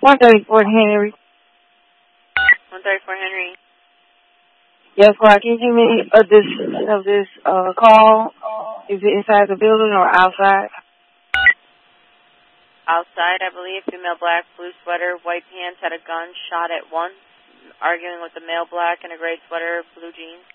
134 Henry. 134 Henry. Yes, Clark, can you give me this call? Is it inside the building or outside? Outside, I believe. Female black, blue sweater, white pants, had a gun, shot at one. Arguing with the male black in a gray sweater, blue jeans.